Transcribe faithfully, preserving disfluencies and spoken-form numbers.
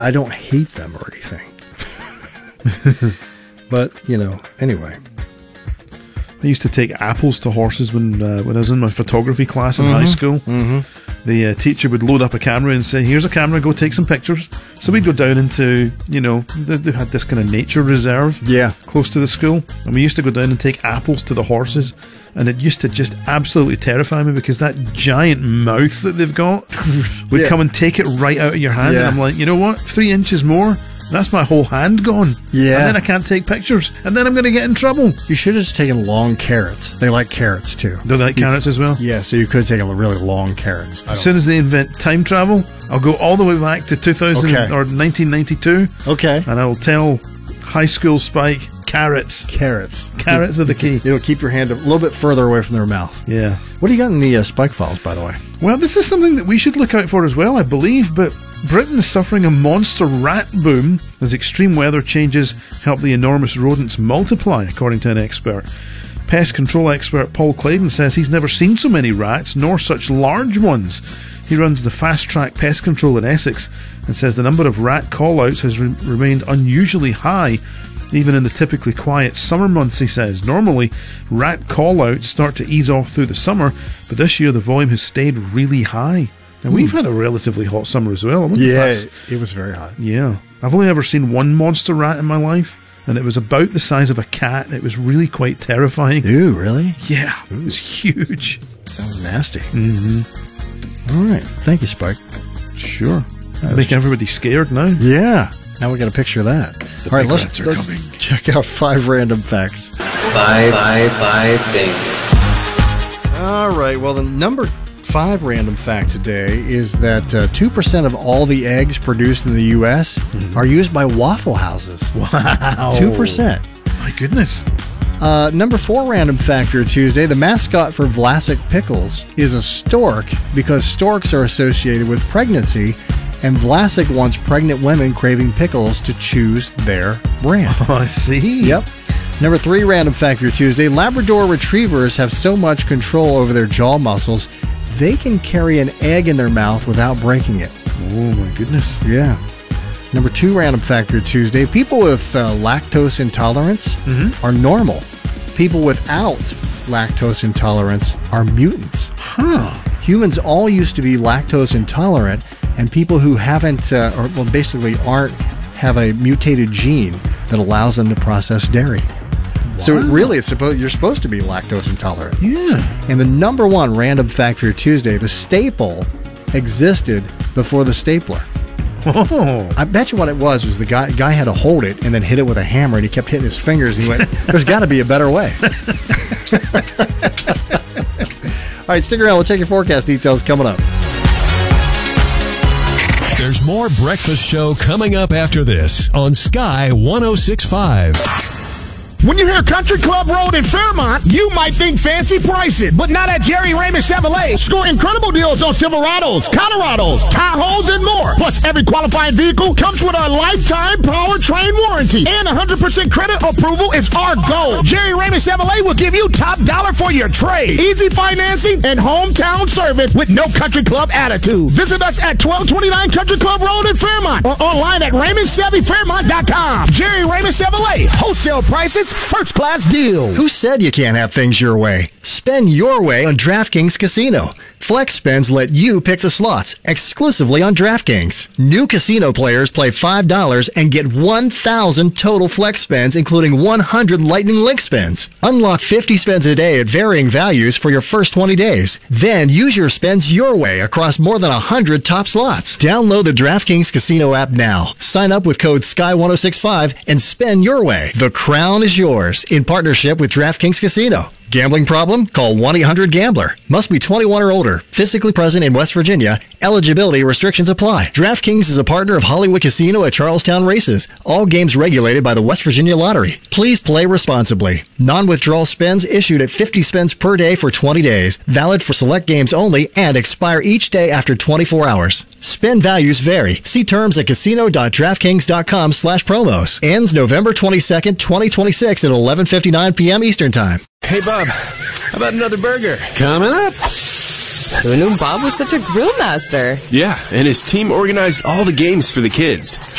I don't hate them or anything. But, you know, anyway. I used to take apples to horses when uh, when I was in my photography class in mm-hmm. high school. Mm-hmm. The uh, teacher would load up a camera and say, here's a camera, go take some pictures. So we'd go down into, you know, they, they had this kind of nature reserve yeah. close to the school. And we used to go down and take apples to the horses. And it used to just absolutely terrify me because that giant mouth that they've got would yeah. come and take it right out of your hand. Yeah. And I'm like, you know what? Three inches more? That's my whole hand gone. Yeah. And then I can't take pictures. And then I'm going to get in trouble. You should have just taken long carrots. They like carrots, too. They like you, carrots as well? Yeah, so you could take a really long carrots. As soon as they invent time travel, I'll go all the way back to two thousand okay. or nineteen ninety-two. Okay. And I will tell high school Spike, carrots. Carrots. Carrots are the key. It'll keep your hand a little bit further away from their mouth. Yeah. What do you got in the uh, Spike files, by the way? Well, this is something that we should look out for as well, I believe, but Britain is suffering a monster rat boom as extreme weather changes help the enormous rodents multiply, according to an expert. Pest control expert Paul Claydon says he's never seen so many rats, nor such large ones. He runs the Fast Track Pest Control in Essex and says the number of rat call-outs has re- remained unusually high, even in the typically quiet summer months, he says. Normally, rat call-outs start to ease off through the summer, but this year the volume has stayed really high. And we've had a relatively hot summer as well. Yeah, it was very hot. Yeah. I've only ever seen one monster rat in my life, and it was about the size of a cat. It was really quite terrifying. Ooh, really? Yeah, it was huge. Sounds nasty. Mm-hmm. All right. Thank you, Spike. Sure. Make everybody scared now. Yeah. Now we got a picture of that. The All right, let's, rats are let's coming. check out five random facts. Five, five, five things. All right. Well, the number five random fact today is that uh, two percent of all the eggs produced in the U S mm-hmm. are used by Waffle Houses. Wow. two percent. My goodness. Uh, number four random fact for your Tuesday. The mascot for Vlasic Pickles is a stork because storks are associated with pregnancy, and Vlasic wants pregnant women craving pickles to choose their brand. Oh, I see. Yep. Number three random fact for your Tuesday. Labrador retrievers have so much control over their jaw muscles, they can carry an egg in their mouth without breaking it. Oh, my goodness. Yeah. Number two random fact for your Tuesday. People with uh, lactose intolerance mm-hmm. are normal. People without lactose intolerance are mutants. Huh. Humans all used to be lactose intolerant, and people who haven't, uh, or well, basically aren't, have a mutated gene that allows them to process dairy. Wow. So it really, it's supposed you're supposed to be lactose intolerant. Yeah. And the number one random fact for your Tuesday: the staple existed before the stapler. Oh. I bet you what it was was the guy guy had to hold it and then hit it with a hammer, and he kept hitting his fingers, and he went, there's got to be a better way. All right, stick around. We'll check your forecast details coming up. There's more Breakfast Show coming up after this on Sky one oh six point five. When you hear Country Club Road in Fairmont, you might think fancy prices, but not at Jerry Raymond Chevrolet. Score incredible deals on Silverados, Colorados, Tahoes, and more. Plus, every qualifying vehicle comes with a lifetime powertrain warranty, and one hundred percent credit approval is our goal. Jerry Raymond Chevrolet will give you top dollar for your trade, easy financing, and hometown service with no Country Club attitude. Visit us at twelve twenty-nine Country Club Road in Fairmont or online at Raymond Chevy Fairmont dot com. Jerry Raymond Chevrolet, wholesale prices, first class deal. Who said you can't have things your way? Spend your way on DraftKings Casino. Flex Spins let you pick the slots exclusively on DraftKings. New casino players play five dollars and get one thousand total flex spins, including one hundred Lightning Link spins. Unlock fifty spins a day at varying values for your first twenty days. Then use your spins your way across more than one hundred top slots. Download the DraftKings Casino app now. Sign up with code Sky one oh six five and spin your way. The crown is yours in partnership with DraftKings Casino. Gambling problem? Call one eight hundred gambler. Must be twenty-one or older. Physically present in West Virginia. Eligibility restrictions apply. DraftKings is a partner of Hollywood Casino at Charlestown Races. All games regulated by the West Virginia Lottery. Please play responsibly. Non-withdrawal spins issued at fifty spins per day for twenty days. Valid for select games only and expire each day after twenty-four hours. Spin values vary. See terms at casino.draftkings.com slash promos. Ends November twenty-second, twenty twenty-six at eleven fifty-nine p.m. Eastern Time. Hey, Bob, how about another burger? Coming up. Who knew Bob was such a grill master? Yeah, and his team organized all the games for the kids.